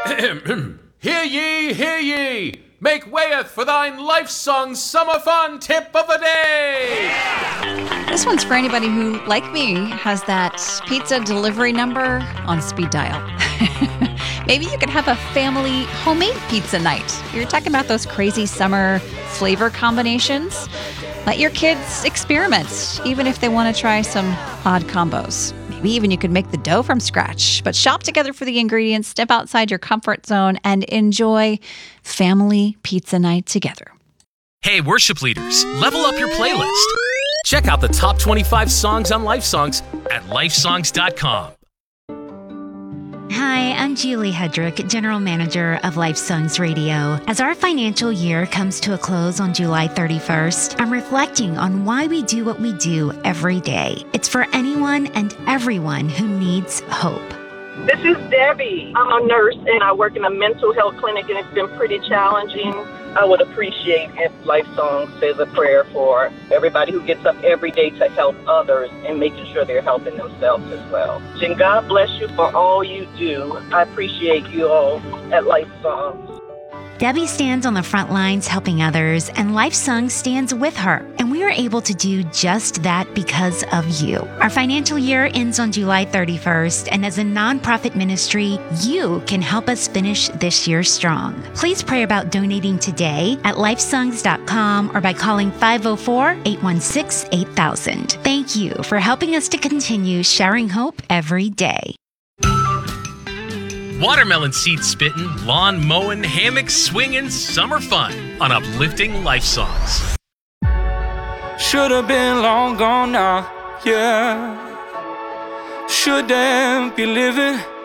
Hear ye, hear ye! Make wayeth for thine life song summer fun tip of the day! This one's for anybody who, like me, has that pizza delivery number on speed dial. Maybe you could have a family homemade pizza night. You're talking about those crazy summer flavor combinations. Let your kids experiment, even if they want to try some odd combos. Maybe even you could make the dough from scratch. But shop together for the ingredients, step outside your comfort zone, and enjoy family pizza night together. Hey, worship leaders, level up your playlist. Check out the top 25 songs on LifeSongs at lifesongs.com. Hi, I'm Julie Hedrick, General Manager of LifeSongs Radio. As our financial year comes to a close on July 31st, I'm reflecting on why we do what we do every day. It's for anyone and everyone who needs hope. This is Debbie. I'm a nurse and I work in a mental health clinic, and it's been pretty challenging. I would appreciate if Life Song says a prayer for everybody who gets up every day to help others and making sure they're helping themselves as well. And God bless you for all you do. I appreciate you all at Life Songs. Debbie stands on the front lines helping others, and LifeSong stands with her. And we are able to do just that because of you. Our financial year ends on July 31st, and as a nonprofit ministry, you can help us finish this year strong. Please pray about donating today at lifesongs.com or by calling 504-816-8000. Thank you for helping us to continue sharing hope every day. Watermelon seed spitting, lawn mowing, hammock swinging, summer fun on uplifting life songs. Should've been long gone now, yeah. Shouldn't be living